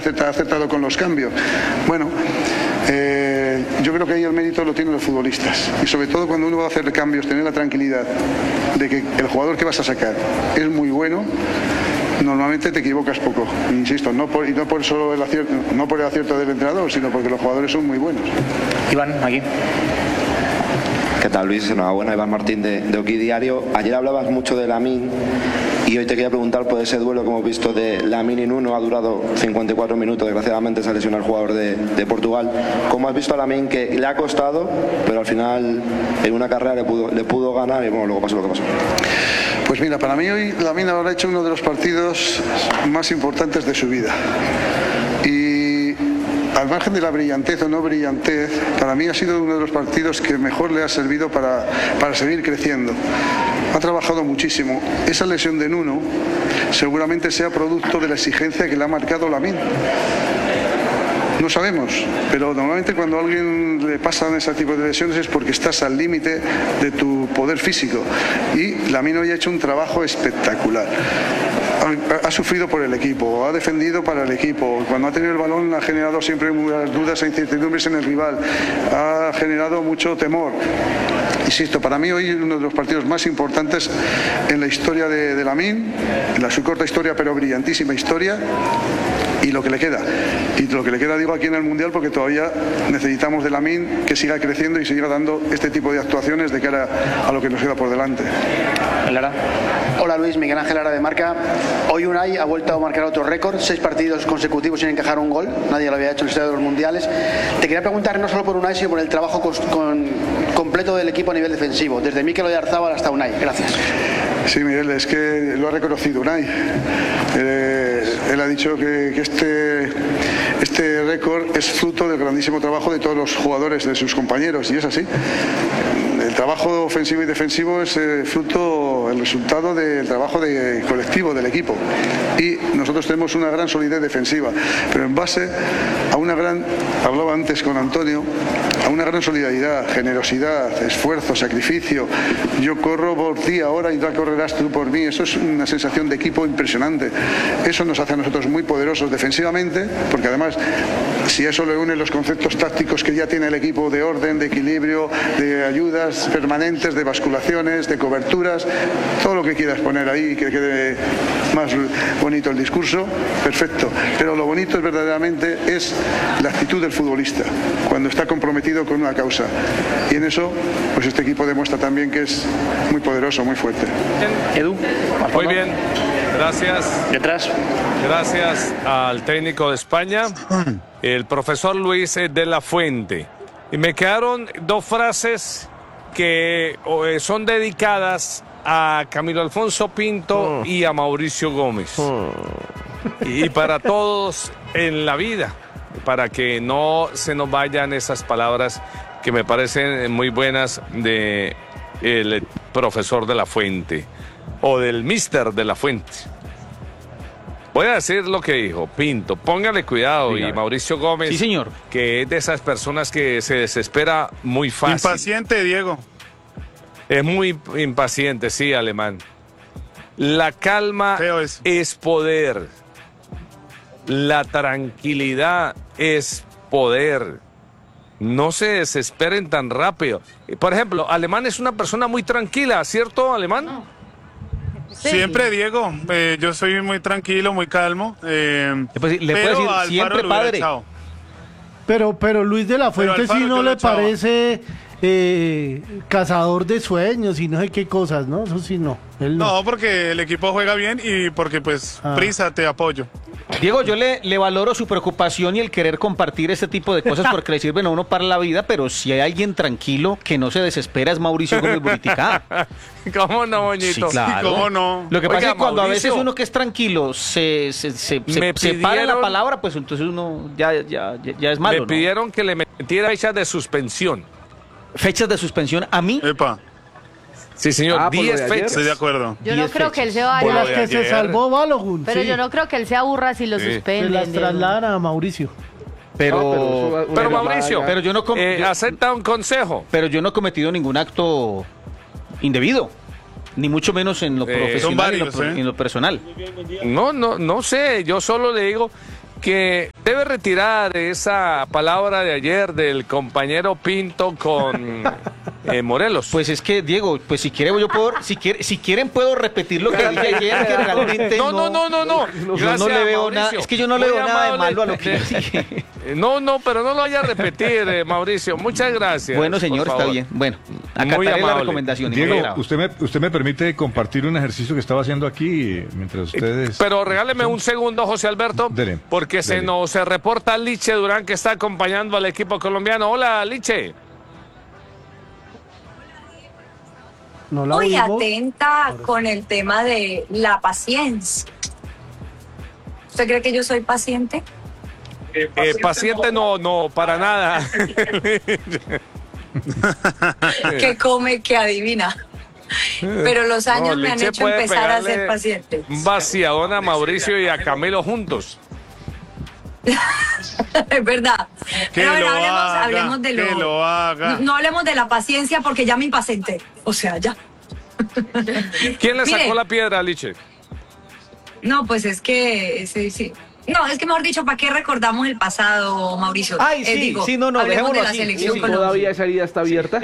acertado con los cambios. Bueno, yo creo que ahí el mérito lo tienen los futbolistas, y sobre todo cuando uno va a hacer cambios, tener la tranquilidad de que el jugador que vas a sacar es muy bueno. Normalmente te equivocas poco, insisto, no por el acierto del entrenador, sino porque los jugadores son muy buenos. Iván, aquí. ¿Qué tal, Luis? Enhorabuena, Iván Martín de Oki Diario. Ayer hablabas mucho de Lamine y hoy te quería preguntar por ese duelo que hemos visto de Lamine y Nuno. Ha durado 54 minutos, desgraciadamente se lesionó el jugador de Portugal. ¿Cómo has visto a Lamine, que le ha costado, pero al final en una carrera le pudo ganar y bueno, luego pasó lo que pasó? Pues mira, para mí hoy Lamine habrá hecho uno de los partidos más importantes de su vida. Y al margen de la brillantez o no brillantez, para mí ha sido uno de los partidos que mejor le ha servido para seguir creciendo. Ha trabajado muchísimo. Esa lesión de Nuno seguramente sea producto de la exigencia que le ha marcado Lamine. No sabemos, pero normalmente cuando a alguien le pasan ese tipo de lesiones es porque estás al límite de tu poder físico, y Lamine hoy ha hecho un trabajo espectacular. Ha sufrido por el equipo, ha defendido para el equipo. Cuando ha tenido el balón ha generado siempre muchas dudas e incertidumbres en el rival, ha generado mucho temor. Insisto, para mí hoy es uno de los partidos más importantes en la historia de Lamine, en su corta historia pero brillantísima historia. Y lo que le queda, digo aquí en el Mundial, porque todavía necesitamos de Lamine que siga creciendo y siga dando este tipo de actuaciones de cara a lo que nos queda por delante. Lara. Hola Luis, Miguel Ángel Lara de Marca. Hoy Unai ha vuelto a marcar otro récord, 6 partidos consecutivos sin encajar un gol, nadie lo había hecho en la historia de los mundiales. Te quería preguntar no solo por Unai, sino por el trabajo completo del equipo a nivel defensivo, desde Mikel Oyarzabal hasta Unai. Gracias. Sí, Miguel, es que lo ha reconocido Unai. Él ha dicho que este récord es fruto del grandísimo trabajo de todos los jugadores, de sus compañeros, y es así. El trabajo ofensivo y defensivo es el resultado del trabajo colectivo del equipo, y nosotros tenemos una gran solidez defensiva, pero en base a hablaba antes con Antonio, a una gran solidaridad, generosidad, esfuerzo, sacrificio. Yo corro por ti ahora y tú correrás tú por mí. Eso es una sensación de equipo impresionante. Eso nos hace a nosotros muy poderosos defensivamente, porque además, si a eso le unen los conceptos tácticos que ya tiene el equipo, de orden, de equilibrio, de ayudas permanentes, de basculaciones, de coberturas, todo lo que quieras poner ahí que quede más bonito el discurso, perfecto. Pero lo bonito verdaderamente es la actitud del futbolista cuando está comprometido con una causa, y en eso pues este equipo demuestra también que es muy poderoso, muy fuerte. Edu. Muy bien, gracias. Detrás. Gracias al técnico de España, el profesor Luis de la Fuente. Y me quedaron 2 frases que son dedicadas a Camilo Alfonso Pinto y a Mauricio Gómez. Y para todos en la vida, para que no se nos vayan esas palabras que me parecen muy buenas de el profesor de la Fuente o del mister de la Fuente. Voy a decir lo que dijo Pinto, póngale cuidado. Dígame. Y Mauricio Gómez, sí, señor, que es de esas personas que se desespera muy fácil. Impaciente, Diego. Es muy impaciente, sí, Alemán. La calma es poder. La tranquilidad es poder. No se desesperen tan rápido. Por ejemplo, Alemán es una persona muy tranquila, ¿cierto, Alemán? No. Sí. Siempre, Diego. Yo soy muy tranquilo, muy calmo. Le puedo decir siempre, padre. Pero Luis de la Fuente sí no le parece cazador de sueños y no sé qué cosas, ¿no? Eso sí no. Él no. No, porque el equipo juega bien y porque pues Prisa te apoyo. Diego, yo le valoro su preocupación y el querer compartir este tipo de cosas porque le sirven a uno para la vida, pero si hay alguien tranquilo que no se desespera es Mauricio Gómez Buriticá. ¿Cómo no, Boñito? Sí, claro. ¿Cómo no? Lo que pasa es que cuando Mauricio, a veces uno que es tranquilo se para la palabra, pues entonces uno ya es malo. Me pidieron que le metiera fechas de suspensión. ¿Fechas de suspensión a mí? Epa. Sí, señor, 10 fechas. Estoy de acuerdo. Yo no creo que él se vaya. Por las que se salvó Balogun. Pero yo no creo que él se aburra si lo suspenden. Se las trasladan a Mauricio. Pero Mauricio, pero yo no acepta un consejo. Pero yo no he cometido ningún acto indebido, ni mucho menos en lo profesional, varios, en lo personal. No sé, yo solo le digo que debe retirar esa palabra de ayer del compañero Pinto con Morelos. Pues es que, Diego, pues si quieren si quieren puedo repetir lo que dije ayer, que realmente no. yo no le veo nada, es que yo no le veo nada de malo a lo que dije. No, pero no lo vaya a repetir, Mauricio. Muchas gracias. Bueno, señor, está bien. Bueno, acataré la recomendación. Diego, usted me permite compartir un ejercicio que estaba haciendo aquí mientras ustedes... Pero regáleme un segundo, José Alberto, Dele, porque dele. se nos reporta Liche Durán, que está acompañando al equipo colombiano. Hola, Liche. No la Muy oímos. atenta con el tema de la paciencia. ¿Usted cree que yo soy paciente? Paciente no, para nada. Que come, que adivina. Pero los años me han Liche hecho puede empezar a pegarle ser paciente. un vaciadón a Mauricio y a Camilo juntos. Es verdad. Que Pero bueno, lo haga, hablemos de que lo haga. No hablemos de la paciencia porque ya me impacienté. O sea, ya. ¿Quién le sacó Mire. la piedra a Liche? No, pues es que sí. No, es que mejor dicho, ¿para qué recordamos el pasado, Mauricio? Ay, sí, Digo, no, hablemos de dejémoslo la así. selección Sí, Colombia. ¿Todavía esa herida está abierta?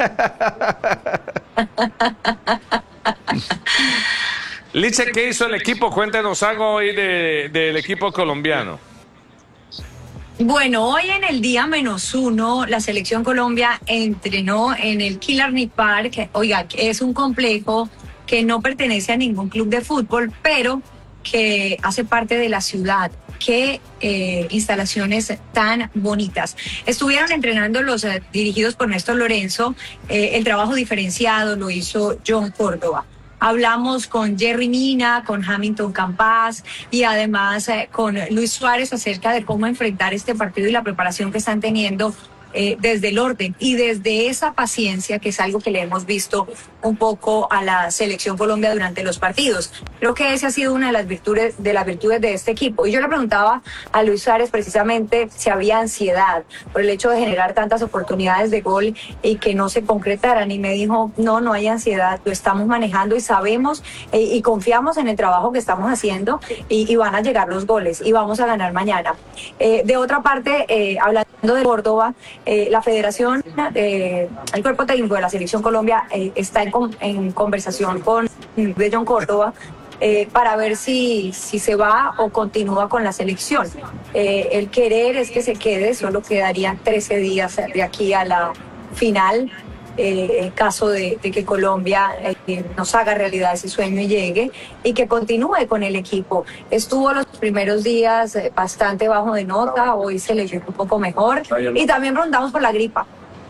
Liche, ¿qué hizo el equipo? Cuéntenos algo hoy del equipo colombiano. Bueno, hoy en el día -1, la selección Colombia entrenó en el Killarney Park. Oiga, que es un complejo que no pertenece a ningún club de fútbol, pero que hace parte de la ciudad. Qué instalaciones tan bonitas. Estuvieron entrenando los dirigidos por Néstor Lorenzo. El trabajo diferenciado lo hizo John Córdoba. Hablamos con Jerry Mina, con Hamilton Campas y además con Luis Suárez acerca de cómo enfrentar este partido y la preparación que están teniendo desde el orden y desde esa paciencia, que es algo que le hemos visto un poco a la selección Colombia durante los partidos. Creo que esa ha sido una de las virtudes de este equipo. Y yo le preguntaba a Luis Suárez precisamente si había ansiedad por el hecho de generar tantas oportunidades de gol y que no se concretaran. Y me dijo, no hay ansiedad, lo estamos manejando y sabemos y confiamos en el trabajo que estamos haciendo y van a llegar los goles y vamos a ganar mañana. De otra parte, hablando de Córdoba, la federación, el cuerpo técnico de la selección Colombia está en conversación con de John Córdoba para ver si se va o continúa con la selección. El querer es que se quede, solo quedarían 13 días de aquí a la final, en caso de que Colombia nos haga realidad ese sueño y llegue, y que continúe con el equipo. Estuvo los primeros días bastante bajo de nota, hoy se le llegó un poco mejor, y también preguntamos por la gripa.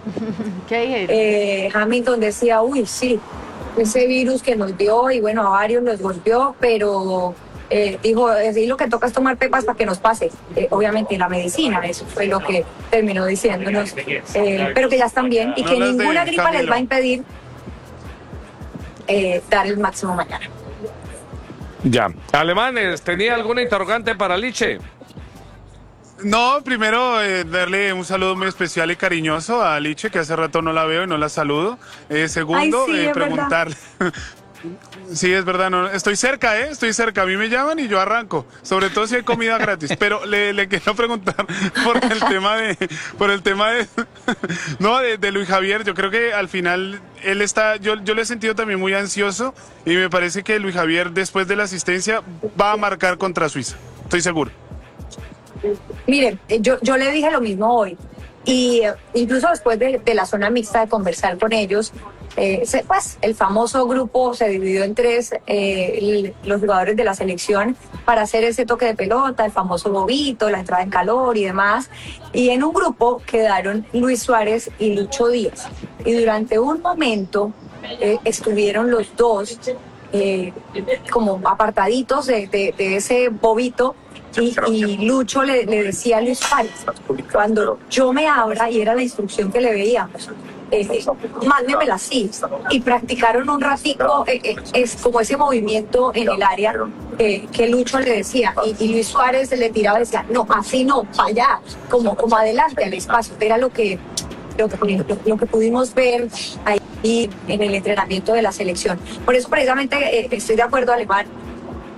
¿Qué Hamilton decía, sí, ese virus que nos dio, y bueno, a varios los golpeó, pero dijo, sí, lo que toca es tomar pepas para que nos pase. Obviamente la medicina, eso fue lo que terminó diciéndonos, pero que ya están bien y que ninguna gripa les va a impedir dar el máximo mañana. Ya. Alemanes, ¿tenía alguna interrogante para Liche? No, primero darle un saludo muy especial y cariñoso a Liche, que hace rato no la veo y no la saludo. Segundo, Ay, sí, es preguntarle... Sí, es verdad, no, estoy cerca, a mí me llaman y yo arranco, sobre todo si hay comida gratis, pero le quiero preguntar por el tema de no, de Luis Javier. Yo creo que al final él está, yo le he sentido también muy ansioso y me parece que Luis Javier, después de la asistencia, va a marcar contra Suiza, estoy seguro. Mire, yo le dije lo mismo hoy, y incluso después de la zona mixta, de conversar con ellos, pues el famoso grupo se dividió en tres, los jugadores de la selección, para hacer ese toque de pelota, el famoso bobito, la entrada en calor y demás, y en un grupo quedaron Luis Suárez y Lucho Díaz, y durante un momento estuvieron los dos como apartaditos de ese bobito, y Lucho le decía a Luis Suárez, cuando yo me abra, y era la instrucción que le veíamos, mándemela así, y practicaron un ratico, es como ese movimiento en el área que Lucho le decía, y Luis Suárez le tiraba y decía, no, así no, para allá, como adelante al espacio. Era lo que pudimos ver ahí en el entrenamiento de la selección. Por eso precisamente estoy de acuerdo, Alemán,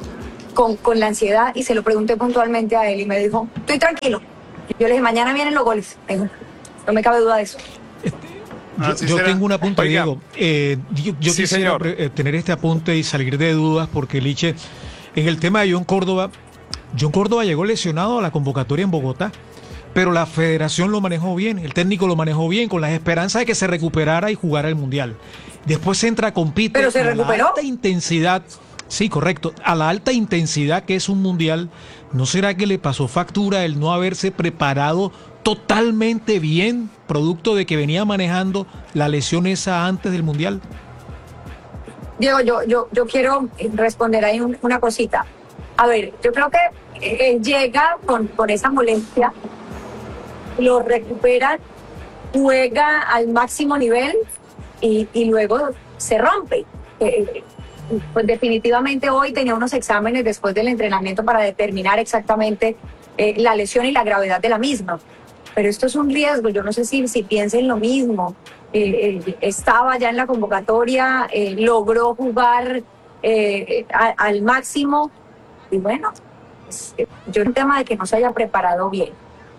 con la ansiedad, y se lo pregunté puntualmente a él y me dijo, estoy tranquilo. Yo le dije, mañana vienen los goles. Me dijo, no me cabe duda de eso. Yo tengo un apunte, Oiga. Diego. Yo Sí, quisiera señor. tener este apunte y salir de dudas porque, Liche, en el tema de John Córdoba llegó lesionado a la convocatoria en Bogotá, pero la federación lo manejó bien, el técnico lo manejó bien, con las esperanzas de que se recuperara y jugara el Mundial. Después entra, compite ¿Pero se a la recuperó? alta intensidad. Sí, correcto. A la alta intensidad que es un Mundial, ¿no será que le pasó factura el no haberse preparado totalmente bien, producto de que venía manejando la lesión esa antes del Mundial? Diego, yo quiero responder ahí una cosita. A ver, yo creo que llega con esa molestia, lo recupera, juega al máximo nivel y luego se rompe. Pues definitivamente hoy tenía unos exámenes después del entrenamiento para determinar exactamente la lesión y la gravedad de la misma. Pero esto es un riesgo, yo no sé si piensen lo mismo. Estaba ya en la convocatoria, logró jugar al máximo y bueno, yo el tema de que no se haya preparado bien.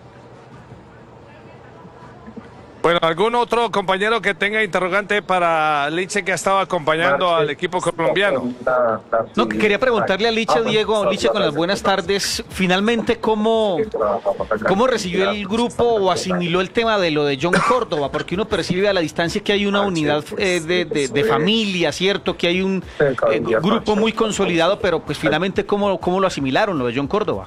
Bueno, ¿algún otro compañero que tenga interrogante para Liche, que estaba acompañando al equipo colombiano? No, que quería preguntarle a Liche, Diego, Liche, con las buenas tardes, finalmente, ¿cómo recibió el grupo o asimiló el tema de lo de John Córdoba? Porque uno percibe a la distancia que hay una unidad de familia, ¿cierto? Que hay un grupo muy consolidado, pero pues finalmente, ¿cómo lo asimilaron, lo de John Córdoba?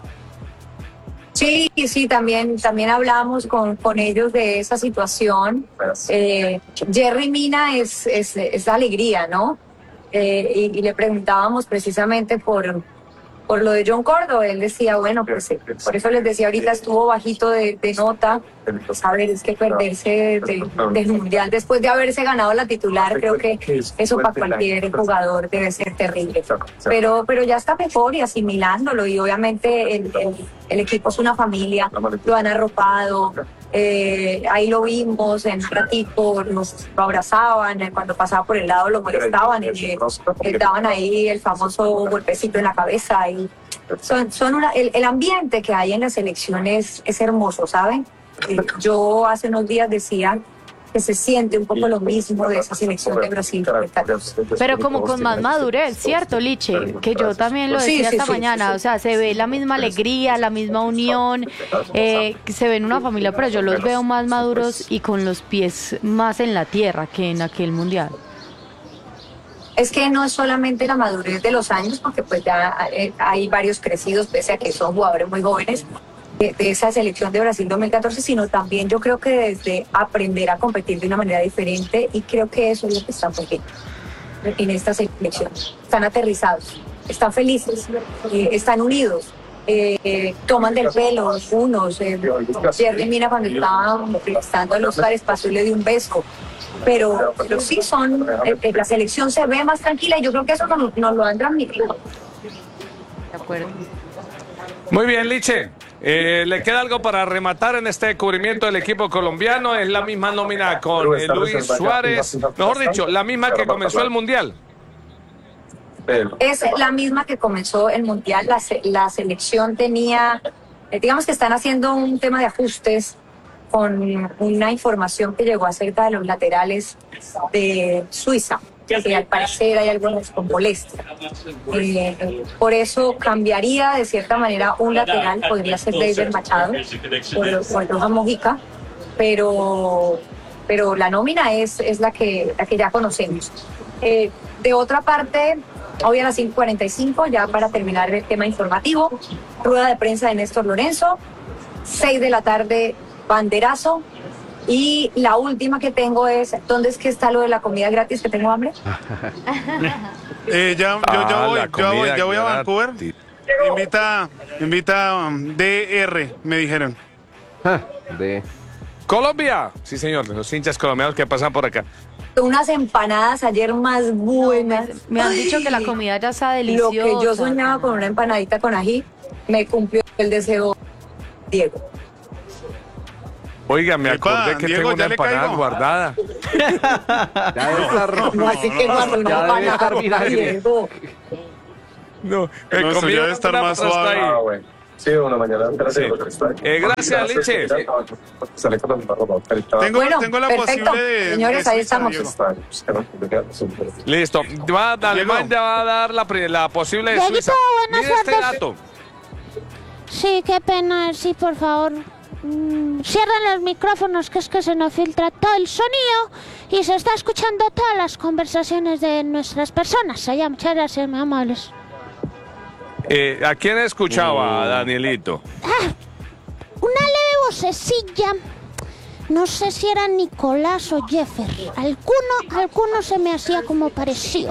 Sí, también hablamos con ellos de esa situación. Jerry Mina es alegría, ¿no? Y le preguntábamos precisamente por lo de John Córdoba. Él decía, bueno, pues por eso les decía ahorita, estuvo bajito de nota. A ver, es que perderse del Mundial después de haberse ganado la titular, creo que eso para cualquier jugador debe ser terrible. Pero ya está mejor y asimilándolo, y obviamente el equipo es una familia, lo han arropado. Ahí lo vimos en un ratito, lo abrazaban, cuando pasaba por el lado lo molestaban y le daban ahí el famoso golpecito en la cabeza. Y el ambiente que hay en la selección es hermoso, ¿saben? Yo hace unos días decía que se siente un poco lo mismo de esa selección de Brasil. Pero como con más madurez, ¿cierto, Liche? Que yo también lo decía esta mañana, o sea, se ve la misma alegría, la misma unión, se ven una familia, pero yo los veo más maduros y con los pies más en la tierra que en aquel Mundial. Es que no es solamente la madurez de los años, porque pues ya hay varios crecidos, pese a que son jugadores muy jóvenes, de esa selección de Brasil 2014, sino también yo creo que desde aprender a competir de una manera diferente, y creo que eso es lo que están haciendo en esta selección. Están aterrizados, están felices, están unidos, toman del pelo unos. Jerry Mina, cuando estaba estando en Oscar Espacio, le dio un beso. Pero sí la selección se ve más tranquila, y yo creo que eso nos lo han transmitido. De acuerdo. Muy bien, Liche. ¿Le queda algo para rematar en este cubrimiento del equipo colombiano? Es la misma nómina con Luis Suárez, mejor dicho, la misma que comenzó el Mundial. Es la misma que comenzó el Mundial. La selección tenía, digamos que están haciendo un tema de ajustes con una información que llegó acerca de los laterales de Suiza, que al parecer hay algunos con molestia. Por eso cambiaría de cierta manera un lateral, podría ser David Machado o Roja Mojica, pero la nómina es la que ya conocemos. De otra parte, hoy a las 5:45, ya para terminar el tema informativo, rueda de prensa de Néstor Lorenzo, 6 de la tarde, banderazo. Y la última que tengo es, ¿dónde es que está lo de la comida gratis, que tengo hambre? Ya voy a Vancouver. Invita DR, me dijeron. De Colombia. Sí, señor, los hinchas colombianos que pasan por acá. Unas empanadas ayer más buenas. Me han dicho que la comida ya está deliciosa. Lo que yo soñaba con una empanadita con ají, me cumplió el deseo, Diego. Oiga, me acordé que Diego, tengo una empanada guardada. No, así que guardo una empanada, Diego. No, No, eso ya debe estar más suave. Sí, una mañana. Sí. Gracias, Liche. Tengo la posible de... Señores, ahí estamos. Listo. Alemán ya va a dar la posible de Suiza. Buenas Mire este tardes. dato. Sí, qué pena, sí, por favor. Cierran los micrófonos, que es que se nos filtra todo el sonido y se está escuchando todas las conversaciones de nuestras personas. Allá, muchas gracias, muy amables. ¿A quién escuchaba, Danielito? Una leve vocecilla. No sé si era Nicolás o Jeffer. Alguno se me hacía como parecido.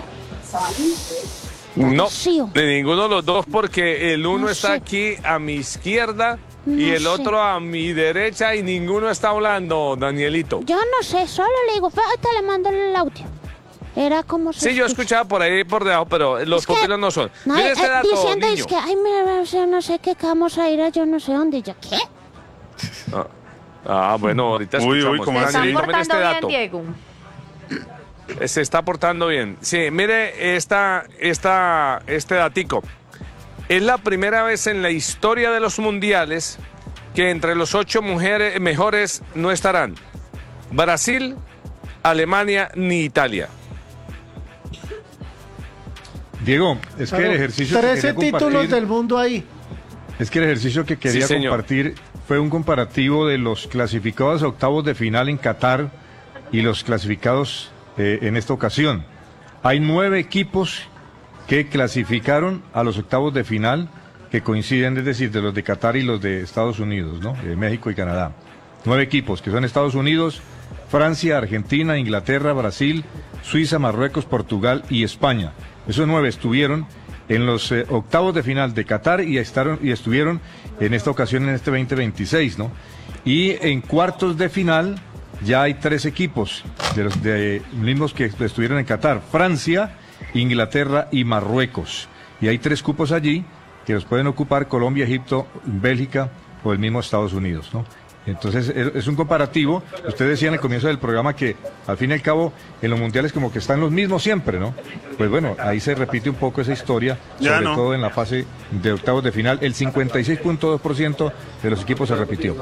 No, Pareció. de ninguno de los dos, porque el uno está aquí a mi izquierda y el otro a mi derecha y ninguno está hablando, Danielito. Yo no sé, solo le digo, pero ahorita le mando el audio. Era como se Sí, yo escucha. escuchaba por ahí por debajo, pero los pupilos no son. No, Mira este dato, diciendo niño. es que, ay, mira, o sea, no sé qué, que vamos a ir a yo no sé dónde. ¿Yo qué? Bueno, ahorita Uy, escuchamos. ¿cómo así? Se está Tomen este portando bien, dato. Diego. Se está portando bien. Sí, mire este datico. Es la primera vez en la historia de los mundiales que entre los 8 mejores no estarán Brasil, Alemania ni Italia. Diego, es que el ejercicio que 13 quería títulos compartir, del mundo ahí. es que el ejercicio que quería Sí, señor. compartir fue un comparativo de los clasificados a octavos de final en Qatar y los clasificados en esta ocasión. Hay 9 equipos que clasificaron a los octavos de final que coinciden, es decir, de los de Qatar y los de Estados Unidos, ¿no? México y Canadá. 9 equipos que son Estados Unidos, Francia, Argentina, Inglaterra, Brasil, Suiza, Marruecos, Portugal y España. Esos 9 estuvieron en los octavos de final de Qatar y estuvieron en esta ocasión en este 2026, ¿no? Y en cuartos de final ya hay 3 equipos de los mismos que estuvieron en Qatar: Francia, Inglaterra y Marruecos. Y hay 3 cupos allí que los pueden ocupar Colombia, Egipto, Bélgica o el mismo Estados Unidos, ¿no? Entonces es un comparativo. Usted decía en el comienzo del programa que al fin y al cabo en los mundiales como que están los mismos siempre, ¿no? Pues bueno, ahí se repite un poco esa historia, Ya sobre no. todo en la fase de octavos de final. El 56.2% de los equipos se repitió.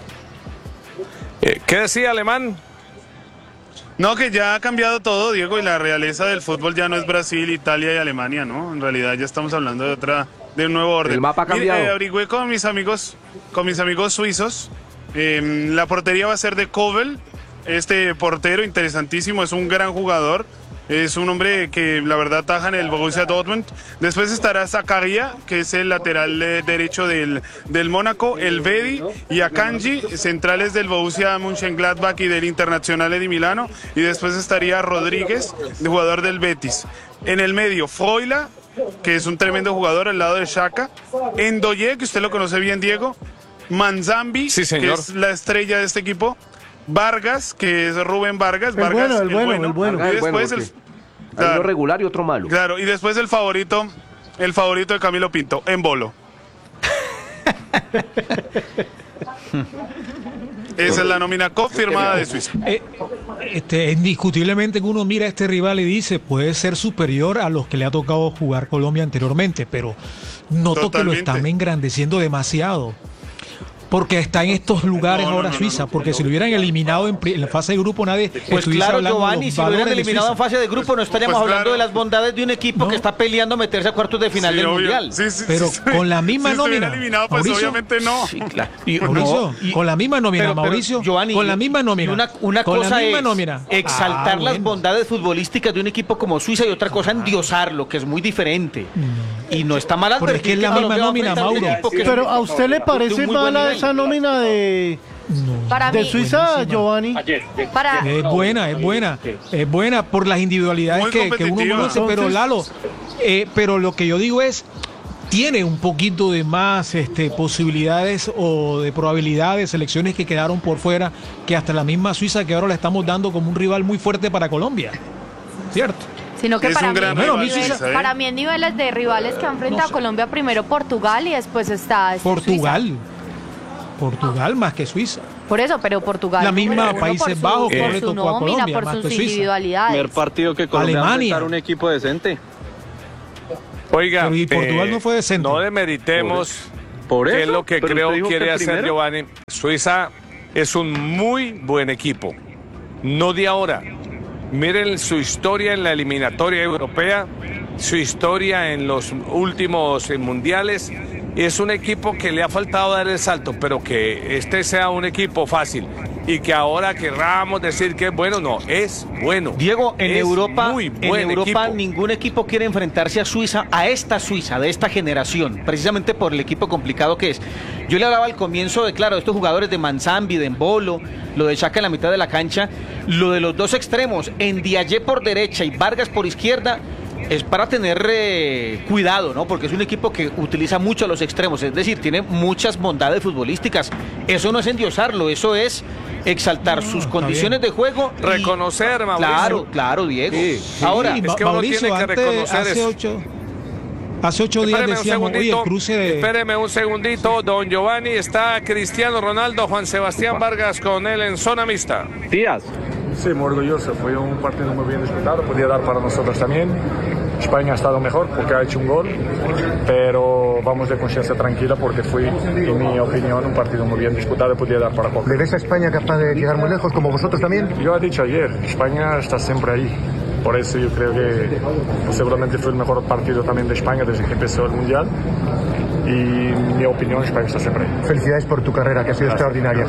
¿Qué decía, Alemán? No, que ya ha cambiado todo, Diego, y la realeza del fútbol ya no es Brasil, Italia y Alemania, ¿no? En realidad ya estamos hablando de un nuevo orden. El mapa ha cambiado. Mire, averigüé con mis amigos suizos. La portería va a ser de Kobel, este portero interesantísimo, es un gran jugador. Es un hombre que la verdad ataja en el Borussia Dortmund. Después estará Zakaria, que es el lateral derecho del Mónaco, el Bedi y Akanji, centrales del Borussia Mönchengladbach y del Internazionale di Milano. Y después estaría Rodríguez, jugador del Betis. En el medio, Froila, que es un tremendo jugador al lado de Xhaka. Ndoye, que usted lo conoce bien, Diego. Manzambi, Sí, que señor. es la estrella de este equipo. Vargas, que es Rubén Vargas. El Vargas, bueno, el bueno, el bueno. Y después Hay uno claro, regular y otro malo. claro, y después el favorito de Camilo Pinto, Embolo. Esa es la nómina confirmada de Suiza. Indiscutiblemente que uno mira a este rival y dice, puede ser superior a los que le ha tocado jugar Colombia anteriormente, pero noto que lo Totalmente. están engrandeciendo demasiado. Porque está en estos lugares ahora Suiza, porque si lo hubieran eliminado en la fase de grupo nadie Pues estuviese claro, hablando de Giovanni, los si lo hubieran valores de eliminado en Suiza. fase de grupo no estaríamos Pues hablando claro. de las bondades de un equipo que está peleando meterse a cuartos de final Sí, del obvio. Mundial. Sí, sí, Pero sí, con la misma si estuviera nómina, eliminado, pues Mauricio. obviamente no. Sí, claro. Y, Mauricio, no, y- con la misma nómina, pero, Mauricio, Giovanni, con la misma nómina. y una con cosa la misma es nómina. exaltar las bueno. bondades futbolísticas de un equipo como Suiza y otra cosa endiosarlo, que es muy diferente. Y no está mal Pero es que es la advertir misma Colombia va nómina, a enfrentar un Mauro. equipo que es Pero a usted le de parece un muy buen mala nivel. esa nómina de Para mí, Suiza, Giovanni. para, Es buena por las individualidades Muy que uno competitiva. conoce, pero Entonces- Lalo, pero lo que yo digo es, tiene un poquito de más posibilidades o de probabilidad de selecciones que quedaron por fuera que hasta la misma Suiza, que ahora la estamos dando como un rival muy fuerte para Colombia, ¿cierto? sino que Es para un mí, gran rival, en niveles- Suiza, ¿eh? para mí en niveles de rivales que han enfrentado a Colombia, primero Portugal y después está Portugal. Suiza. Portugal más que Suiza. Por eso, pero Portugal. La misma número uno Países por su- Bajos, que por le su tocó a nómina, Colombia, por más sus que Suiza. individualidades. Primer partido que Colombia va a Alemania. enfrentar un equipo decente. Oiga, pero y Portugal no fue decente. No demeritemos Por que es eso, lo que pero creo usted dijo quiere que hacer primero. Giovanni. Suiza es un muy buen equipo, no de ahora. Miren su historia en la eliminatoria europea, su historia en los últimos mundiales. Es un equipo que le ha faltado dar el salto, pero que este sea un equipo fácil y que ahora querramos decir que es bueno, no, es bueno. Diego, en Es Europa, muy buen equipo. ningún equipo quiere enfrentarse a Suiza, a esta Suiza de esta generación, precisamente por el equipo complicado que es. Yo le hablaba al comienzo de, claro, estos jugadores de Manzambi, de Embolo, lo de Xhaka en la mitad de la cancha, lo de los dos extremos, Ndiaye por derecha y Vargas por izquierda. Es para tener cuidado, ¿no? Porque es un equipo que utiliza mucho los extremos, es decir, tiene muchas bondades futbolísticas. Eso no es endiosarlo, eso es exaltar sus condiciones de juego. Reconocer, Mauricio. Claro, Diego. Sí. Ahora, es que uno Mauricio, tiene que antes, reconocer hace 8 días decíamos, oye, el cruce de... Espéreme un segundito, don Giovanni, está Cristiano Ronaldo, Juan Sebastián Vargas con él en zona mixta. Díaz. Sí, muy orgulloso. Fue un partido muy bien disputado. Podía dar para nosotros también. España ha estado mejor porque ha hecho un gol, pero vamos de conciencia tranquila porque fue, en mi opinión, un partido muy bien disputado y podía dar para poco. ¿Le ves a España capaz de llegar muy lejos, como vosotros también? Yo he dicho ayer, España está siempre ahí. Por eso yo creo que seguramente fue el mejor partido también de España desde que empezó el Mundial. Y en mi opinión, España está siempre ahí. Felicidades por tu carrera, que ha sido extraordinaria.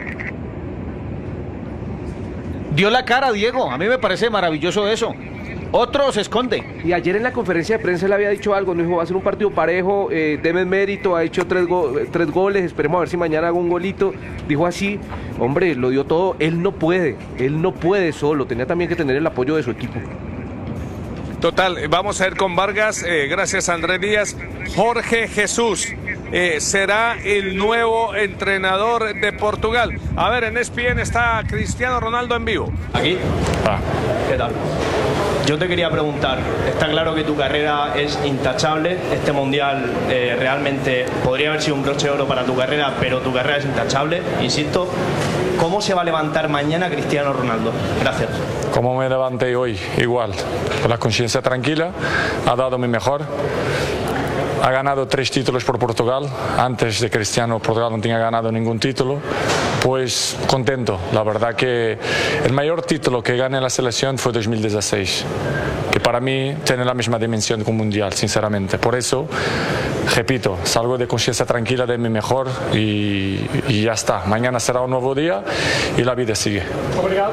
dio la cara, Diego. A mí me parece maravilloso eso. Otro se esconde. Y ayer en la conferencia de prensa le había dicho algo, no dijo, va a ser un partido parejo, deme mérito, ha hecho tres goles, esperemos a ver si mañana hago un golito. Dijo así, hombre, lo dio todo, él no puede solo, tenía también que tener el apoyo de su equipo. Total, vamos a ir con Vargas, gracias a Andrés Díaz. Jorge Jesús será el nuevo entrenador de Portugal. A ver, en ESPN está Cristiano Ronaldo en vivo. ¿Aquí? ¿Qué tal? Yo te quería preguntar, está claro que tu carrera es intachable, este mundial realmente podría haber sido un broche de oro para tu carrera, pero tu carrera es intachable, insisto. ¿Cómo se va a levantar mañana Cristiano Ronaldo? Gracias. Como me levanté hoy, igual, con la conciencia tranquila, ha dado mi mejor. Ha ganado 3 títulos por Portugal. Antes de Cristiano, Portugal no tenía ganado ningún título. Pues contento. La verdad que el mayor título que gané en la selección fue 2016, que para mí tiene la misma dimensión que un mundial, sinceramente. Por eso, repito, salgo de conciencia tranquila de mi mejor y ya está. Mañana será un nuevo día y la vida sigue. Obrigado.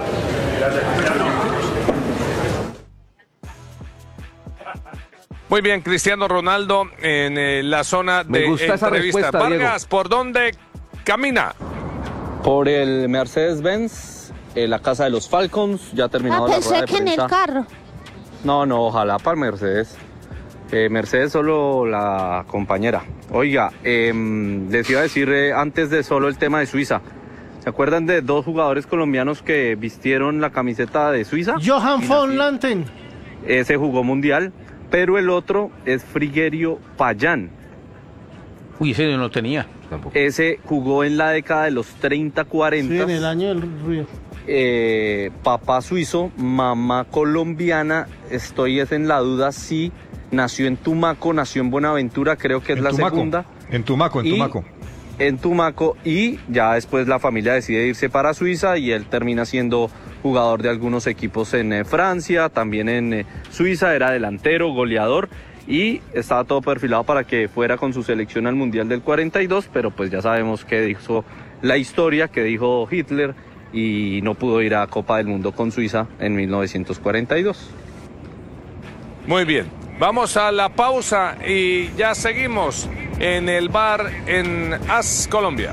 Muy bien, Cristiano Ronaldo en la zona de entrevista. Vargas, Diego, ¿por dónde camina? Por el Mercedes-Benz, la casa de los Falcons, ya ha terminado la rueda de prensa. Pensé que en el carro. No, ojalá para el Mercedes. Mercedes solo la compañera. Oiga, les iba a decir antes de solo el tema de Suiza. ¿Se acuerdan de 2 jugadores colombianos que vistieron la camiseta de Suiza? Johan von Lanten. Ese jugó mundial. Pero el otro es Frigerio Payán. Uy, ese yo no tenía. Tampoco. Ese jugó en la década de los 30-40. Sí, en el año del ruido. Papá suizo, mamá colombiana. Estoy en la duda si nació en Tumaco, nació en Buenaventura, creo que es la segunda. En Tumaco. En Tumaco, y ya después la familia decide irse para Suiza y él termina siendo jugador de algunos equipos en Francia, también en Suiza, era delantero, goleador, y estaba todo perfilado para que fuera con su selección al Mundial del 42, pero pues ya sabemos que dijo la historia, que dijo Hitler, y no pudo ir a Copa del Mundo con Suiza en 1942. Muy bien, vamos a la pausa y ya seguimos en el bar en AS Colombia.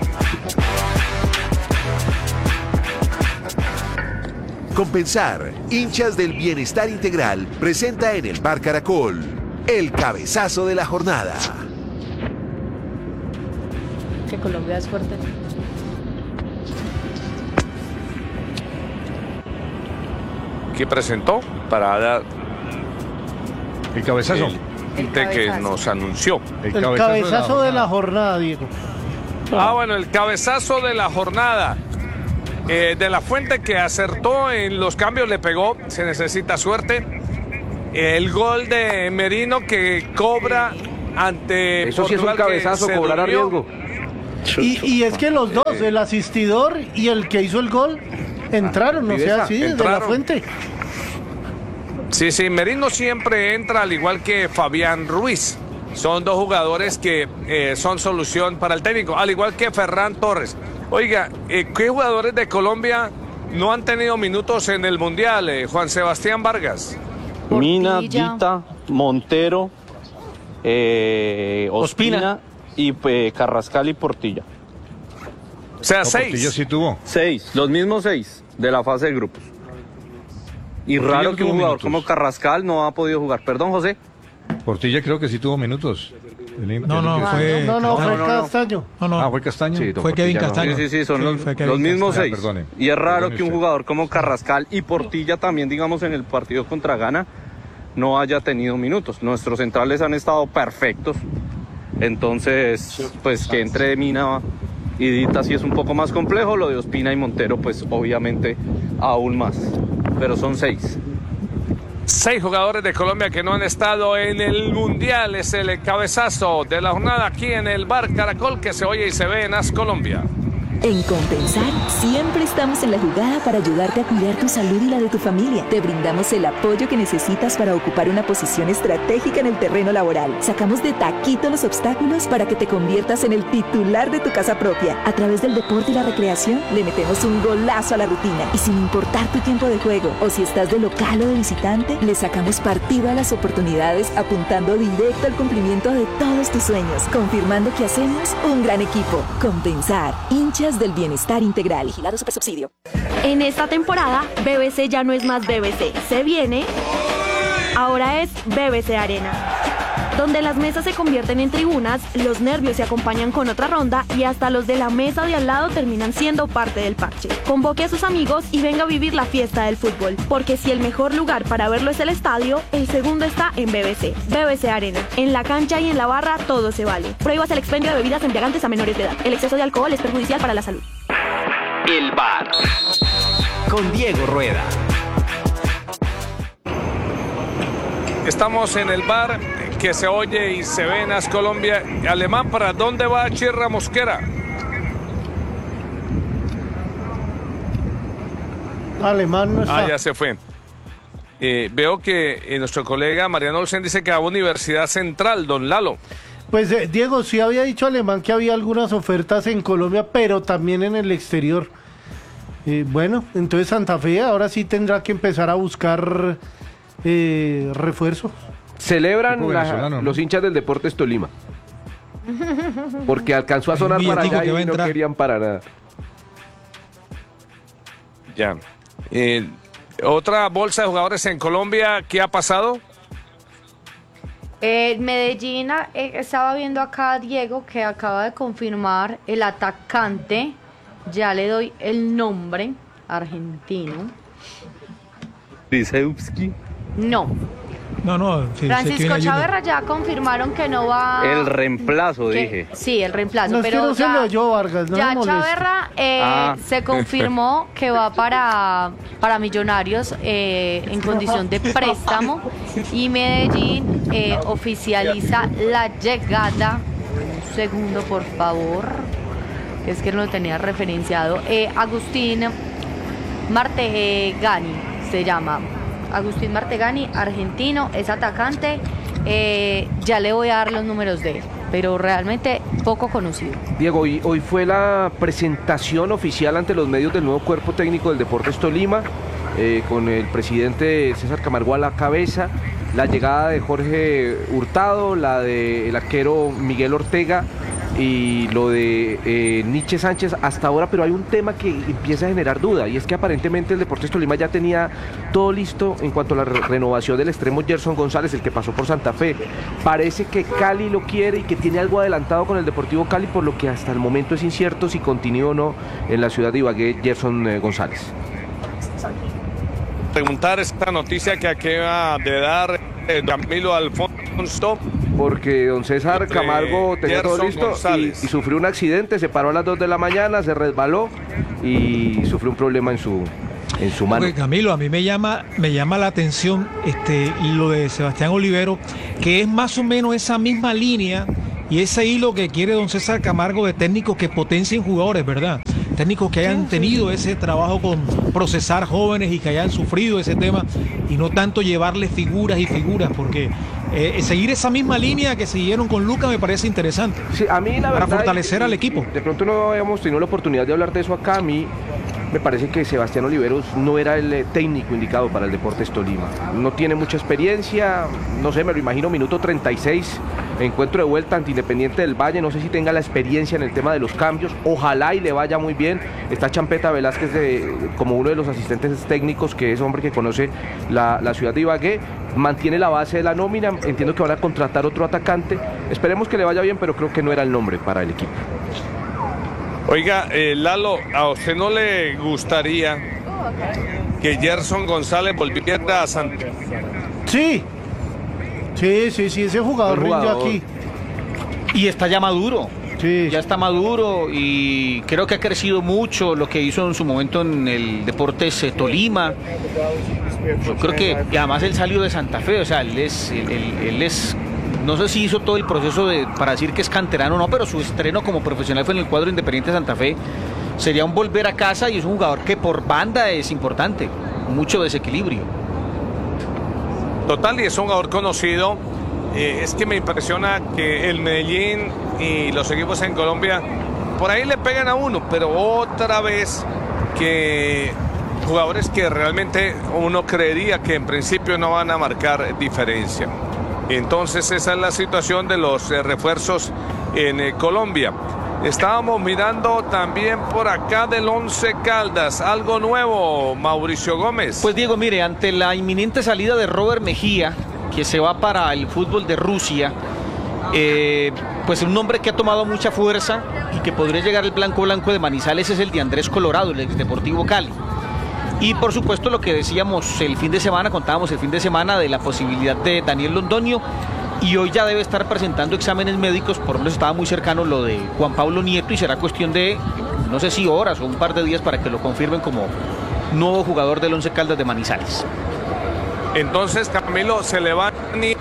Compensar, hinchas del bienestar integral, presenta en el Bar Caracol el cabezazo de la jornada. Que Colombia es fuerte. ¿Qué presentó para dar el cabezazo? El que nos anunció. El cabezazo de la jornada, Diego. Bueno, el cabezazo de la jornada. De la Fuente, que acertó en los cambios, le pegó, se necesita suerte. el gol de Merino que cobra ante Eso sí es un Portugal, que cabezazo, se cobrar a durmió. riesgo. Y es que los dos, el asistidor y el que hizo el gol, entraron, o sea, sí, desde la fuente. Sí, Merino siempre entra, al igual que Fabián Ruiz. Son dos jugadores que son solución para el técnico, al igual que Ferran Torres. Oiga, ¿qué jugadores de Colombia no han tenido minutos en el Mundial, Juan Sebastián Vargas? Mina, Dita, Montero, Ospina y Carrascal y Portilla. O sea, No, 6. Portilla sí tuvo. 6, los mismos 6 de la fase de grupos. Y Portilla raro no que un tuvo jugador minutos. como Carrascal no ha podido jugar. Perdón, José. Portilla creo que sí tuvo minutos. No, fue Castaño. No. Fue Castaño. Sí, fue Kevin Castaño. Sí, son fue Kevin los mismos Castaño. 6. Perdone. Y es raro Perdone que un usted. jugador como Carrascal y Portilla también, digamos, en el partido contra Ghana, no haya tenido minutos. Nuestros centrales han estado perfectos. Entonces, pues que entre Mina y Dita sí es un poco más complejo. Lo de Ospina y Montero, pues obviamente aún más. Pero son 6. 6 jugadores de Colombia que no han estado en el Mundial. Es el cabezazo de la jornada aquí en el Bar Caracol, que se oye y se ve en As Colombia. En Compensar siempre estamos en la jugada para ayudarte a cuidar tu salud y la de tu familia. Te brindamos el apoyo que necesitas para ocupar una posición estratégica en el terreno laboral. Sacamos de taquito los obstáculos para que te conviertas en el titular de tu casa propia. A través del deporte y la recreación le metemos un golazo a la rutina. Y sin importar tu tiempo de juego o si estás de local o de visitante, le sacamos partido a las oportunidades apuntando directo al cumplimiento de todos tus sueños, confirmando que hacemos un gran equipo. Compensar, hinchas del bienestar integral. Vigilado Supersubsidio. En esta temporada, BBC ya no es más BBC. Se viene, ahora es BBC Arena, donde las mesas se convierten en tribunas, los nervios se acompañan con otra ronda y hasta los de la mesa de al lado terminan siendo parte del parche. Convoque a sus amigos y venga a vivir la fiesta del fútbol, porque si el mejor lugar para verlo es el estadio, el segundo está en BBC. BBC Arena. En la cancha y en la barra todo se vale. Prohíbas el expendio de bebidas embriagantes a menores de edad. El exceso de alcohol es perjudicial para la salud. El Bar con Diego Rueda. Estamos en el bar que se oye y se ve en As Colombia. Alemán, ¿para dónde va Chirra Mosquera? Alemán no está. Ya se fue. Veo que nuestro colega Mariano Olsen dice que va a Universidad Central, don Lalo. Pues Diego, sí había dicho Alemán que había algunas ofertas en Colombia, pero también en el exterior. Bueno, entonces Santa Fe ahora sí tendrá que empezar a buscar refuerzos. Celebran los hinchas del Deportes Tolima, porque alcanzó a sonar para allá y no querían para nada. Ya. Otra bolsa de jugadores en Colombia, ¿qué ha pasado? Medellín, estaba viendo acá a Diego que acaba de confirmar el atacante, ya le doy el nombre, argentino. Lisewski. No. Sí, Francisco Chaverra ya confirmaron que no va. El reemplazo, dije. Sí, el reemplazo. No, pero es que no se lo oyó, Vargas, no ya me moleste. Chaverra se confirmó que va para Millonarios en condición de préstamo y Medellín oficializa la llegada. Un segundo, por favor. Es que no lo tenía referenciado. Agustín Martegani se llama. Agustín Martegani, argentino, es atacante. Ya le voy a dar los números de él, pero realmente poco conocido. Diego, hoy fue la presentación oficial ante los medios del nuevo cuerpo técnico del Deportes Tolima, con el presidente César Camargo a la cabeza, la llegada de Jorge Hurtado, la del arquero Miguel Ortega y lo de Nietzsche Sánchez hasta ahora, pero hay un tema que empieza a generar duda, y es que aparentemente el Deportes Tolima ya tenía todo listo en cuanto a la renovación del extremo Gerson González, el que pasó por Santa Fe. Parece que Cali lo quiere y que tiene algo adelantado con el Deportivo Cali, por lo que hasta el momento es incierto si continúa o no en la ciudad de Ibagué Gerson González. Preguntar esta noticia que acaba de dar Camilo Alfonso. Porque don César Camargo tenía todo Gerson listo y sufrió un accidente, se paró a las 2 de la mañana, se resbaló y sufrió un problema en su en su mano. Porque, Camilo, a mí me llama la atención lo de Sebastián Olivero, que es más o menos esa misma línea y ese hilo que quiere don César Camargo de técnicos que potencien jugadores, ¿verdad? Técnicos que hayan tenido ese trabajo con procesar jóvenes y que hayan sufrido ese tema y no tanto llevarles figuras y figuras, porque seguir esa misma línea que siguieron con Luca me parece interesante. Sí, a mí la para verdad, fortalecer al equipo. De pronto no habíamos tenido la oportunidad de hablar de eso acá. A mí me parece que Sebastián Oliveros no era el técnico indicado para el Deportes Tolima. No tiene mucha experiencia, no sé, me lo imagino minuto 36, encuentro de vuelta ante Independiente del Valle, no sé si tenga la experiencia en el tema de los cambios, ojalá y le vaya muy bien. Está Champeta Velázquez como uno de los asistentes técnicos, que es hombre que conoce la ciudad de Ibagué, mantiene la base de la nómina, entiendo que van a contratar otro atacante, esperemos que le vaya bien, pero creo que no era el nombre para el equipo. Oiga, Lalo, ¿a usted no le gustaría que Gerson González volviera a Santa? Sí, ese jugador rindió aquí. Y está ya maduro. Sí. Ya está maduro y creo que ha crecido mucho lo que hizo en su momento en el Deportes Tolima. Yo creo que, y además él salió de Santa Fe, o sea, él es no sé si hizo todo el proceso para decir que es canterano o no, pero su estreno como profesional fue en el cuadro Independiente de Santa Fe. Sería un volver a casa y es un jugador que por banda es importante, mucho desequilibrio. Total, y es un jugador conocido. Es que me impresiona que el Medellín y los equipos en Colombia por ahí le pegan a uno, pero otra vez que jugadores que realmente uno creería que en principio no van a marcar diferencia. Entonces esa es la situación de los refuerzos en Colombia. Estábamos mirando también por acá del Once Caldas, algo nuevo, Mauricio Gómez. Pues Diego, mire, ante la inminente salida de Robert Mejía, que se va para el fútbol de Rusia, pues un nombre que ha tomado mucha fuerza y que podría llegar el blanco de Manizales es el de Andrés Colorado, el ex Deportivo Cali. Y por supuesto lo que decíamos el fin de semana, contábamos el fin de semana de la posibilidad de Daniel Londoño, y hoy ya debe estar presentando exámenes médicos, por lo menos estaba muy cercano lo de Juan Pablo Nieto y será cuestión de, no sé si horas o un par de días para que lo confirmen como nuevo jugador del Once Caldas de Manizales. Entonces, Camilo, se le va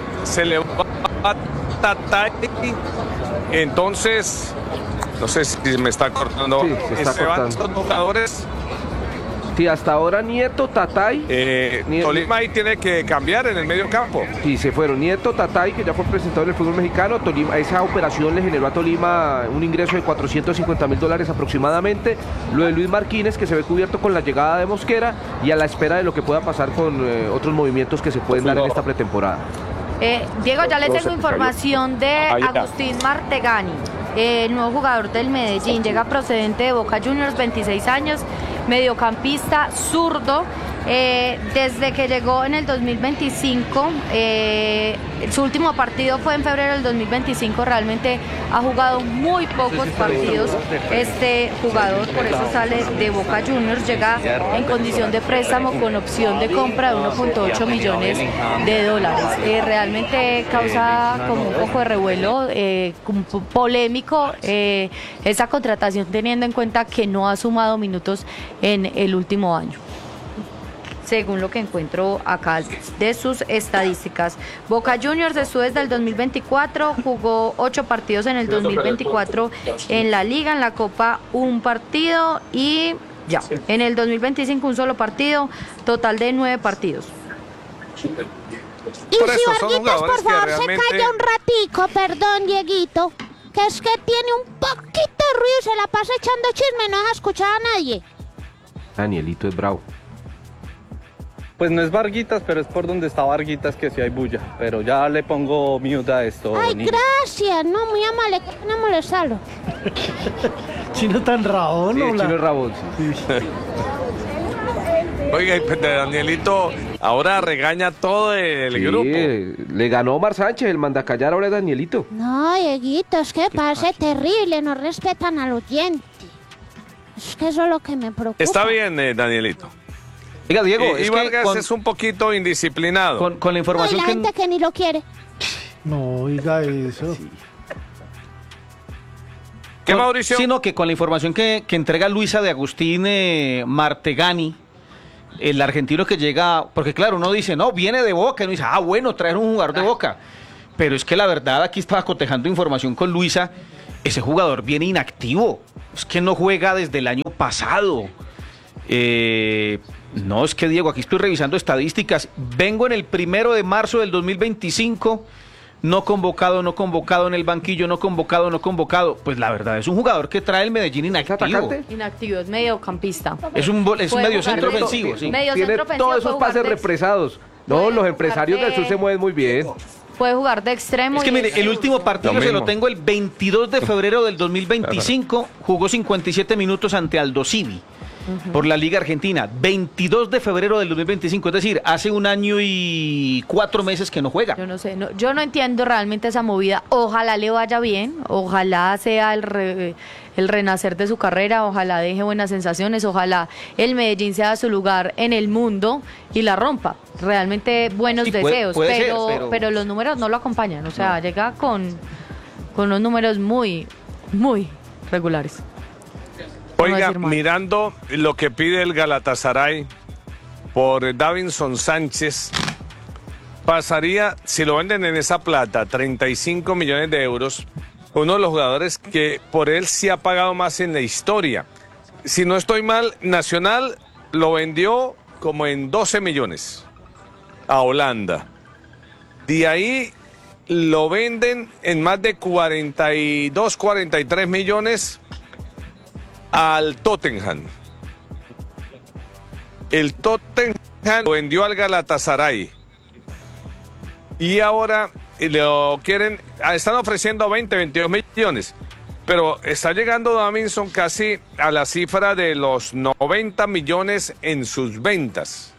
Tatay, entonces, no sé si me está cortando, sí, se van estos jugadores. Sí, hasta ahora Nieto, Tatay. Tolima ahí tiene que cambiar en el medio campo. Sí, se fueron Nieto, Tatay, que ya fue presentado en el fútbol mexicano. Tolima, esa operación le generó a Tolima un ingreso de $450,000 aproximadamente. Lo de Luis Marquínez, que se ve cubierto con la llegada de Mosquera y a la espera de lo que pueda pasar con otros movimientos que se pueden dar en esta pretemporada. Diego, ya le tengo información de Agustín Martegani, nuevo jugador del Medellín, llega procedente de Boca Juniors, 26 años, mediocampista zurdo. Desde que llegó en el 2025, su último partido fue en febrero del 2025, realmente ha jugado muy pocos partidos este jugador, por eso sale de Boca Juniors, llega en condición de préstamo con opción de compra de 1.8 millones de dólares. Realmente causa como un poco de revuelo, polémico esa contratación, teniendo en cuenta que no ha sumado minutos en el último año, según lo que encuentro acá de sus estadísticas. Boca Juniors estuvo desde el 2024, jugó 8 partidos en el 2024 en la Liga, en la Copa un partido y ya. En el 2025 un solo partido, total de 9 partidos. Y si Varguitas, por favor, se calla un ratico, perdón, Dieguito, que es que tiene un poquito de ruido y se la pasa echando chisme, no deja escuchar a nadie. Danielito es bravo. Pues no es Varguitas, pero es por donde está Varguitas que sí hay bulla. Pero ya le pongo mute a esto. Ay, niño. Gracias, no, muy amable, no molestarlo. Chino tan rabón, sí, Chino es rabón. Sí. Oiga, Danielito ahora regaña todo el grupo. Le ganó Omar Sánchez, el mandacallar ahora es Danielito. No, Dieguito, es que parece terrible, no respetan al oyente. Es que eso es lo que me preocupa. Está bien, Danielito. Diga, Diego, y Vargas es un poquito indisciplinado. Con la información no, la gente que ni lo quiere. No, oiga eso. Sí. ¿Qué, Mauricio? Sino que con la información que entrega Luisa de Agustín Martegani, el argentino que llega, porque claro, uno dice, no, viene de Boca, y uno dice, bueno, traer un jugador de Boca. Pero es que la verdad, aquí estaba cotejando información con Luisa, ese jugador viene inactivo, es que no juega desde el año pasado. No, es que Diego, aquí estoy revisando estadísticas, vengo en el 1 de marzo del 2025, no convocado en el banquillo, no convocado. Pues la verdad, es un jugador que trae el Medellín inactivo. Inactivo, es mediocampista. Es un medio centro ofensivo, sí. Tiene todos esos pases represados. No, los empresarios del sur se mueven muy bien. Puede jugar de extremo. Es que mire, el último partido se lo tengo el 22 de febrero del 2025, jugó 57 minutos ante Aldo Civi. Por la Liga Argentina, 22 de febrero del 2025, es decir, hace 1 año y 4 meses que no juega. Yo no sé, yo no entiendo realmente esa movida. Ojalá le vaya bien, ojalá sea el renacer de su carrera, ojalá deje buenas sensaciones, ojalá el Medellín sea su lugar en el mundo y la rompa. Realmente buenos deseos, pero los números no lo acompañan, o sea, llega con unos números muy, muy regulares. Oiga, mirando lo que pide el Galatasaray por Davinson Sánchez, pasaría, si lo venden en esa plata, 35 millones de euros, uno de los jugadores que por él sí ha pagado más en la historia. Si no estoy mal, Nacional lo vendió como en 12 millones a Holanda. De ahí lo venden en más de 42, 43 millones al Tottenham. El Tottenham lo vendió al Galatasaray. Y ahora lo quieren, están ofreciendo 20, 22 millones. Pero está llegando Davinson casi a la cifra de los 90 millones en sus ventas.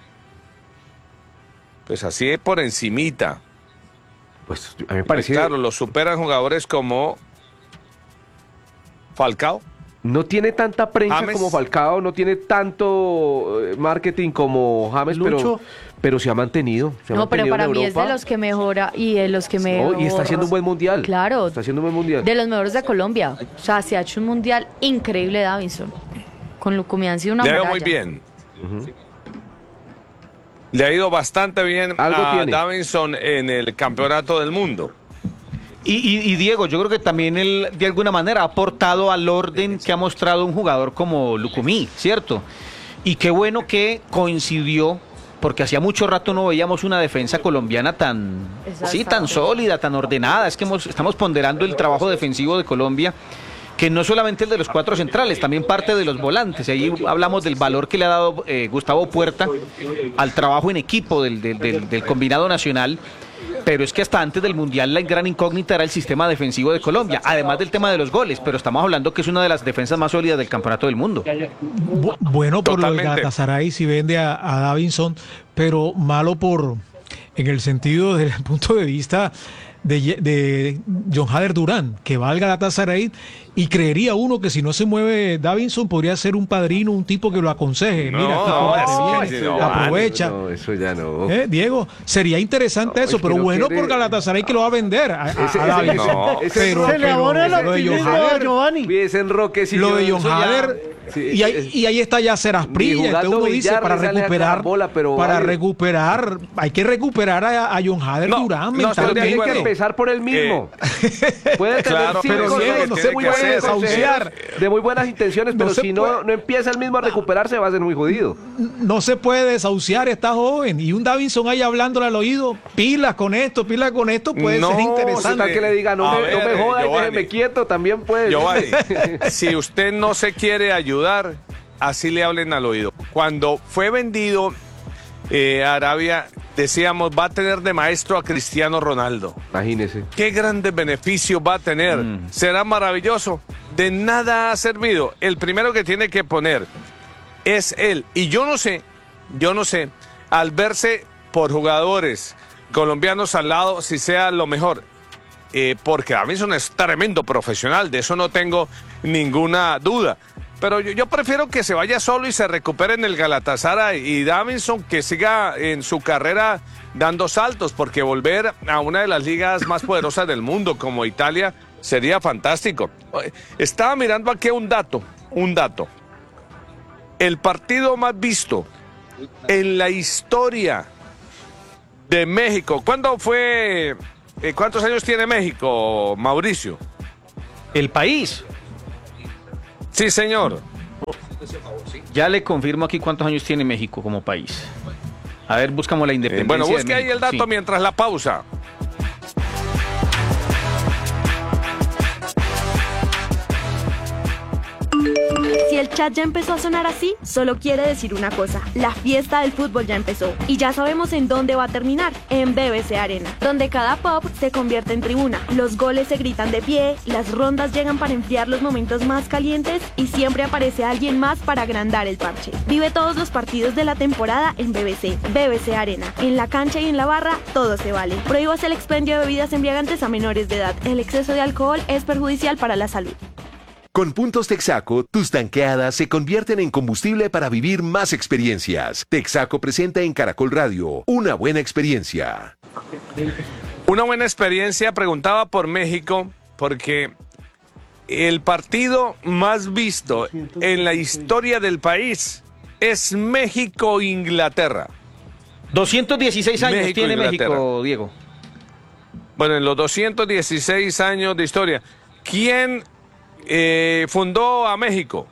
Pues así es por encimita. Pues a mí me parece... Claro, lo superan jugadores como Falcao. No tiene tanta prensa James, como Falcao, no tiene tanto marketing como James, pero se ha mantenido. No, pero para mí es de los que mejora y de los que mejor. Y está haciendo un buen mundial. Claro. Está haciendo un buen mundial. De los mejores de Colombia. O sea, se ha hecho un mundial increíble Davinson. Con lo que han sido una le ha ido muralla. muy bien. Le ha ido bastante bien a Davinson en el campeonato del mundo. Y Diego, yo creo que también él de alguna manera ha aportado al orden que ha mostrado un jugador como Lucumí, ¿cierto? Y qué bueno que coincidió, porque hacía mucho rato no veíamos una defensa colombiana tan sólida, tan ordenada. Es que estamos ponderando el trabajo defensivo de Colombia, que no solamente el de los 4 centrales, también parte de los volantes. Ahí hablamos del valor que le ha dado Gustavo Puerta al trabajo en equipo del combinado nacional. Pero es que hasta antes del Mundial la gran incógnita era el sistema defensivo de Colombia, además del tema de los goles, pero estamos hablando que es una de las defensas más sólidas del campeonato del mundo. Bueno por lo del Galatasaray si vende a Davinson, pero malo en el sentido del punto de vista de John Hader Durán, que va al Galatasaray, y creería uno que si no se mueve Davinson podría ser un padrino, un tipo que lo aconseje. Aprovecha. No, eso ya no. Diego, sería interesante eso, pero bueno por Galatasaray que lo va a vender a Davinson. Se le abona el optimismo a Giovanni. Lo de John Hader. Y ahí está ya Asprilla, entonces uno dice para recuperar, hay que recuperar a John Hader Durán mentalmente. Hay que empezar por él mismo. Puede tener de muy buenas intenciones, pero si no empieza él mismo a recuperarse va a ser muy jodido. No se puede desahuciar, está joven, y un Davinson ahí hablándole al oído, pilas con esto, puede ser interesante. Tal que le diga, no me jodas, déjeme quieto, también puede. Giovanni, si usted no se quiere ayudar, así le hablen al oído. Cuando fue vendido a Arabia, decíamos, va a tener de maestro a Cristiano Ronaldo. Imagínese. Qué grandes beneficios va a tener. Será maravilloso. De nada ha servido. El primero que tiene que poner es él. Y yo no sé, al verse por jugadores colombianos al lado, si sea lo mejor. Porque Davinson es tremendo profesional, de eso no tengo ninguna duda. Pero yo prefiero que se vaya solo y se recupere en el Galatasaray, y Davinson que siga en su carrera dando saltos, porque volver a una de las ligas más poderosas del mundo como Italia sería fantástico. Estaba mirando aquí un dato. El partido más visto en la historia de México. ¿Cuándo fue? ¿Cuántos años tiene México, Mauricio? ¿El país? Sí, señor. Ya le confirmo aquí cuántos años tiene México como país. A ver, buscamos la independencia. Bueno, de busque ahí México. el dato Sí. mientras la pausa. Si el chat ya empezó a sonar así, solo quiere decir una cosa: la fiesta del fútbol ya empezó. Y ya sabemos en dónde va a terminar: en BBC Arena, donde cada pop se convierte en tribuna. Los goles se gritan de pie, las rondas llegan para enfriar los momentos más calientes y siempre aparece alguien más para agrandar el parche. Vive todos los partidos de la temporada en BBC Arena. En la cancha y en la barra, todo se vale. Prohíbas el expendio de bebidas embriagantes a menores de edad. El exceso de alcohol es perjudicial para la salud. Con puntos Texaco, tus tanqueadas se convierten en combustible para vivir más experiencias. Texaco presenta en Caracol Radio una buena experiencia. Una buena experiencia, preguntaba por México, porque el partido más visto en la historia del país es México-Inglaterra. 216 años México, tiene Inglaterra. México, Diego. Bueno, en los 216 años de historia, ¿quién fundó a México?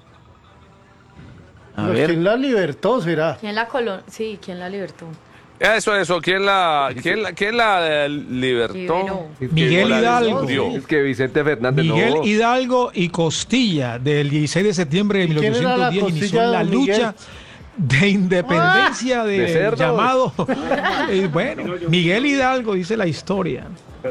¿Quién la libertó será? ¿Quién la libertó? Eso, ¿quién la libertó? Liberó. Miguel Hidalgo. Es que Vicente Fernández Miguel no. Hidalgo y Costilla, del 16 de septiembre de quién era la 1810, inició Costilla, la don Miguel? lucha de independencia de del cerdos. llamado. Bueno, Miguel Hidalgo dice la historia.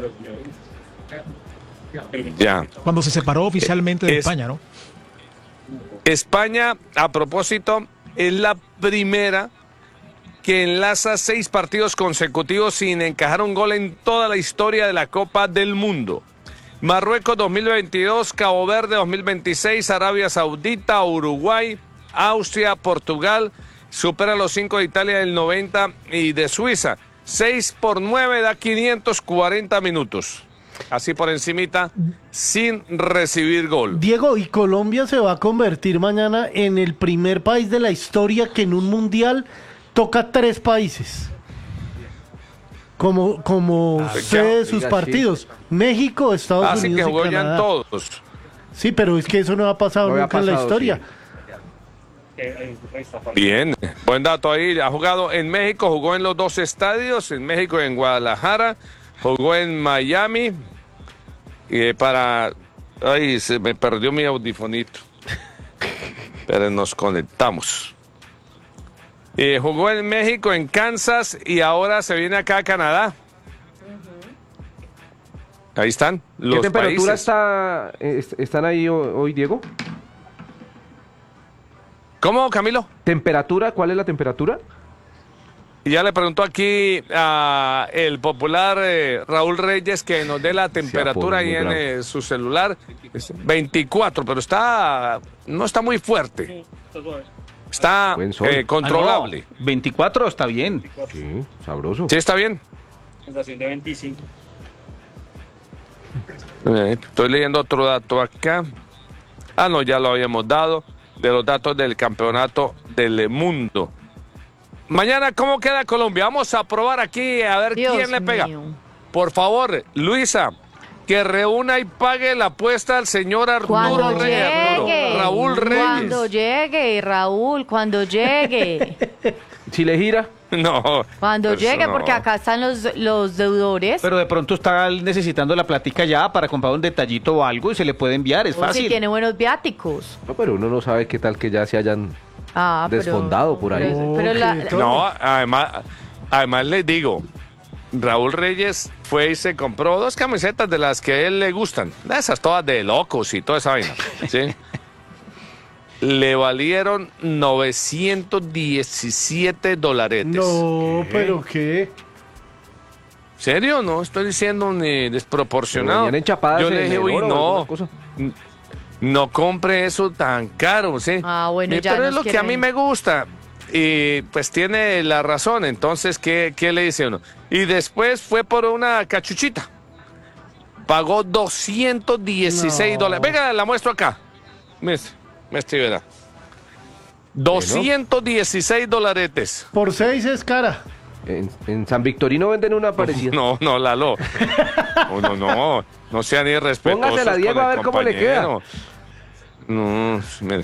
Ya. Cuando se separó oficialmente de España, ¿no? España, a propósito, es la primera que enlaza 6 partidos consecutivos sin encajar un gol en toda la historia de la Copa del Mundo. Marruecos 2022, Cabo Verde 2026, Arabia Saudita, Uruguay, Austria, Portugal, supera los 5 de Italia del 90 y de Suiza. 6 por 9 da 540 minutos. Así por encimita, sin recibir gol. Diego, y Colombia se va a convertir mañana en el primer país de la historia que en un mundial toca 3 países como sede de sus Diga, partidos. sí. México, Estados Así Unidos que y jugó ya Canadá. en todos. Sí, pero es que eso no ha pasado No había nunca en la pasado, historia. Bien, buen dato ahí. Ha jugado en México, jugó en los 2 estadios, en México y en Guadalajara, jugó en Miami. Ay, se me perdió mi audifonito. Pero nos conectamos. Jugó en México, en Kansas y ahora se viene acá a Canadá. Ahí están los ¿Qué temperatura países. están ahí hoy, Diego? ¿Cómo, Camilo? ¿Temperatura? ¿Cuál es la temperatura? Y ya le preguntó aquí a el popular Raúl Reyes que nos dé la temperatura ahí en su celular. Es 24, pero no está muy fuerte. Está controlable. 24 está bien. Sí, sabroso. Sí, está bien. Sensación de 25. Estoy leyendo otro dato acá. No, ya lo habíamos dado. De los datos del campeonato del mundo. Mañana, ¿cómo queda Colombia? Vamos a probar aquí a ver Dios quién le pega. mío. Por favor, Luisa, que reúna y pague la apuesta al señor Arturo Cuando Reyes. llegue. Raúl Reyes. Cuando llegue, Raúl, cuando llegue. Si le gira. No. Cuando eso llegue, no. porque acá están los deudores. Pero de pronto está necesitando la platica ya para comprar un detallito o algo y se le puede enviar, es O si fácil. tiene buenos viáticos. No, pero uno no sabe qué tal que ya se hayan Pero desfondado por ahí. No, además les digo, Raúl Reyes fue y se compró 2 camisetas de las que a él le gustan. De esas todas de locos y toda esa vaina. ¿Sí? Le valieron $917. No, pero ¿qué? ¿Serio? No estoy diciendo ni desproporcionado. Pero venían enchapadas Yo le en dije, el uy, oro o no. alguna cosa. No compre eso tan caro, ¿sí? Bueno, ya pero es nos lo que a mí quieren. me gusta. Y pues tiene la razón. Entonces, ¿qué le dice uno? Y después fue por una cachuchita. Pagó $216. Venga, la muestro acá. Me verá. $216 dolaretes. Por 6 es cara. En San Victorino venden una parecida. No, Lalo. No sean irrespetuosos. Póngasela, Diego, con el a ver cómo le queda. No,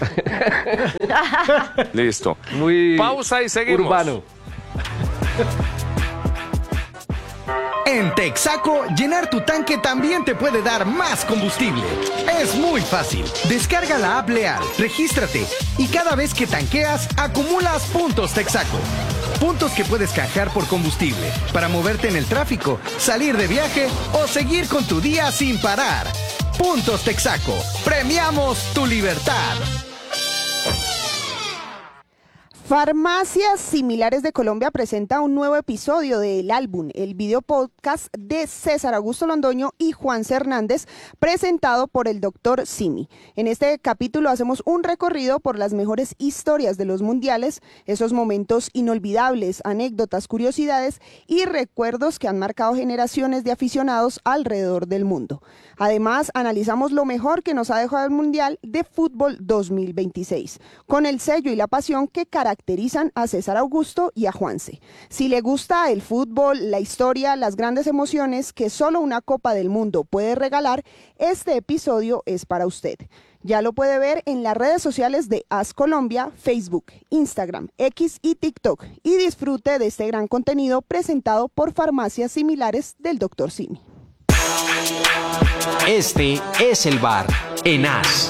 listo. Muy pausa y seguimos. Urbano. En Texaco, llenar tu tanque también te puede dar más combustible. Es muy fácil. Descarga la app Leal, regístrate y cada vez que tanqueas, acumulas puntos Texaco. Puntos que puedes canjear por combustible, para moverte en el tráfico, salir de viaje o seguir con tu día sin parar. Puntos Texaco. Premiamos tu libertad. Farmacias Similares de Colombia presenta un nuevo episodio de El Álbum, el video podcast de César Augusto Londoño y Juan Hernández, presentado por el Dr. Simi. En este capítulo hacemos un recorrido por las mejores historias de los mundiales, esos momentos inolvidables, anécdotas, curiosidades y recuerdos que han marcado generaciones de aficionados alrededor del mundo. Además, analizamos lo mejor que nos ha dejado el Mundial de Fútbol 2026, con el sello y la pasión que caracterizan a César Augusto y a Juanse. Si le gusta el fútbol, la historia, las grandes emociones que solo una Copa del Mundo puede regalar, este episodio es para usted. Ya lo puede ver en las redes sociales de AS Colombia, Facebook, Instagram, X y TikTok, y disfrute de este gran contenido presentado por Farmacias Similares del Dr. Simi. Este es el bar en AS.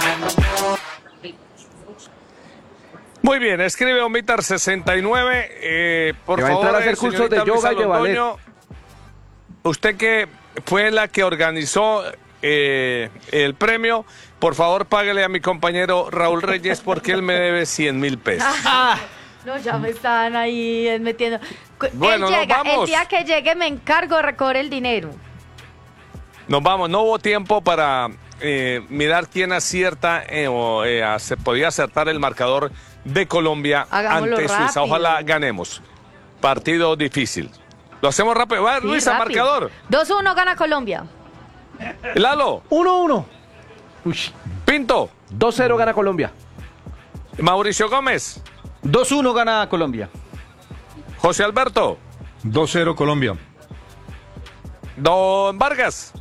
Muy bien, escribe Omitar 69. Por que va favor, a entrar a hacer cursos de yoga y de ballet. Usted que fue la que organizó el premio, por favor páguele a mi compañero Raúl Reyes porque él me debe 100,000 pesos. No, ya me están ahí metiendo. Bueno, él llega, nos vamos. el día que llegue me encargo de recoger el dinero. Nos vamos, no hubo tiempo para mirar quién acierta se podía acertar el marcador de Colombia Hagámoslo ante Suiza. rápido. Ojalá ganemos. Partido difícil. Lo hacemos rápido. Va, Sí, Luisa, rápido. marcador. 2-1 gana Colombia. Lalo. 1-1. Pinto. 2-0 gana Colombia. Mauricio Gómez. 2-1 gana Colombia. José Alberto. 2-0 Colombia. Don Vargas.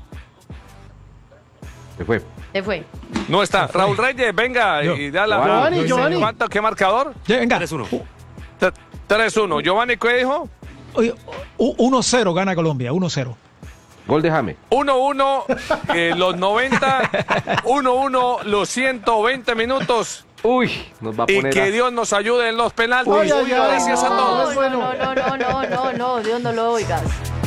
Se fue. Se fue. No está. Raúl Reyes, venga y da la. Giovanni. ¿Cuánto? ¿Qué marcador? Venga. 3-1. Giovanni, ¿qué dijo? Oye, 1-0 gana Colombia, 1-0. Gol de James. 1-1 los 90, 1-1 los 120 minutos. Uy, nos va a Y poner que Dios nos ayude en los penaltis. Ay, ay, ay, Gracias a todos. no, bueno. No, Dios no lo oigas.